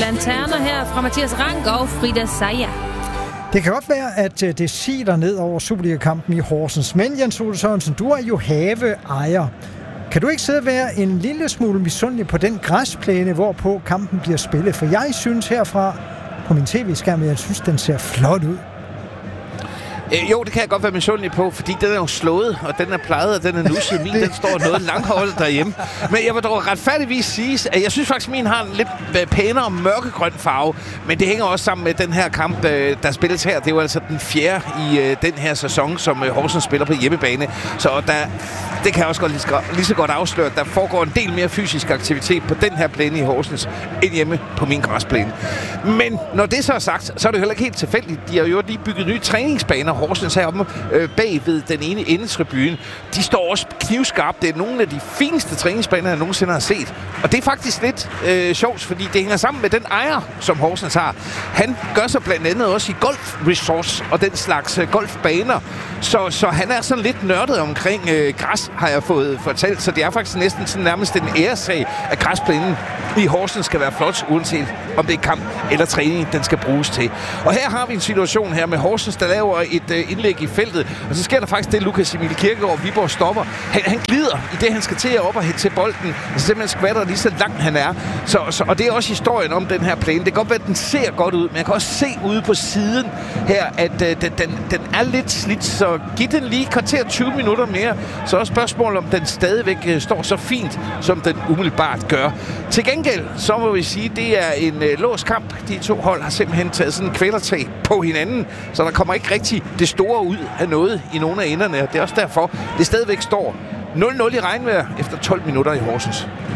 Lanterner her fra Mathias Rank og Frida Saja. Det kan godt være, at det siler ned over Superliga-kampen i Horsens. Men Jens Ole Sørensen, du er jo haveejer. Kan du ikke sidde og være en lille smule misundelig på den græsplæne, hvorpå kampen bliver spillet? For jeg synes herfra på min tv-skærm, jeg synes, den ser flot ud. Jo, det kan jeg godt være misundelig på, fordi den er jo slået, og den er plejet, og den er nusset. Min, den står noget langholdet derhjemme. Men jeg vil dog retfærdigvis sige, at jeg synes faktisk, at min har en lidt pænere mørkegrøn farve. Men det hænger også sammen med den her kamp, der spilles her. Det er jo altså den fjerde i den her sæson, som Horsens spiller på hjemmebane. Så det kan jeg også godt lige så godt afsløre, at der foregår en del mere fysisk aktivitet på den her plæne i Horsens, end hjemme på min græsplæne. Men når det så er sagt, så er det heller ikke helt tilfældigt. De har jo lige bygget nye træningsbaner. Horsens heroppe bag ved den ene endetribune. De står også knivskarpt. Det er nogle af de fineste træningsbaner, jeg nogensinde har set. Og det er faktisk lidt sjovt, fordi det hænger sammen med den ejer, som Horsens har. Han gør sig blandt andet også i golfresorts og den slags golfbaner. Så han er sådan lidt nørdet omkring græs, har jeg fået fortalt. Så det er faktisk næsten sådan nærmest en æresag, at græsplænen i Horsens skal være flot, uanset om det er kamp eller træning, den skal bruges til. Og her har vi en situation her med Horsens, der laver et indlæg i feltet. Og så sker der faktisk det, Lukas Emil Kirkegaard Viborg stopper. Han glider i det, han skal til at op og hætte til bolden. Og så simpelthen skvatter lige så langt han er. Og det er også historien om den her plæne. Det kan godt være, at den ser godt ud, men jeg kan også se ude på siden her, at den er lidt slidt. Så giv den lige kvarter 20 minutter mere. Så er spørgsmålet, om den stadigvæk står så fint, som den umiddelbart gør. Til gengæld, så må vi sige, det er en låst kamp. De to hold har simpelthen taget sådan en kvælertag på hinanden, så der kommer ikke rigtig det store ud af noget i nogle af enderne. Det er også derfor, det stadigvæk står 0-0 i regnvejr efter 12 minutter i Horsens.